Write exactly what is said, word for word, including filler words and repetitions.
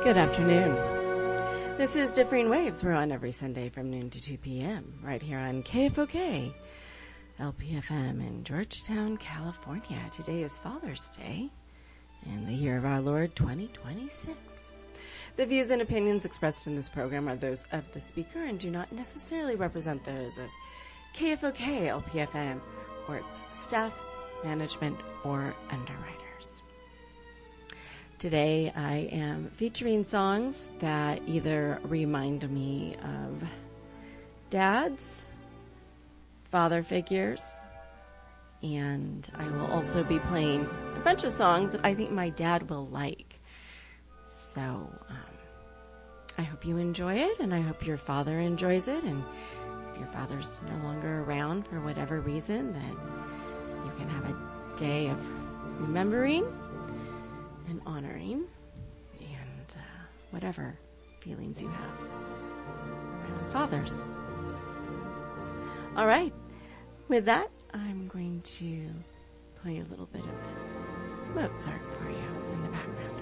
Good afternoon. This is Differing Waves. We're on every Sunday from noon to two p.m. right here on K F O K, L P F M in Georgetown, California. Today is Father's Day in the year of our Lord twenty twenty-six. The views and opinions expressed in this program are those of the speaker and do not necessarily represent those of K F O K, L P F M, or its staff, management, or underwriters. Today I am featuring songs that either remind me of dads, father figures, and I will also be playing a bunch of songs that I think my dad will like. So um, I hope you enjoy it, and I hope your father enjoys it, and if your father's no longer around for whatever reason, then you can have a day of remembering and honoring and uh, whatever feelings you have around fathers. All right. With that, I'm going to play a little bit of Mozart for you in the background.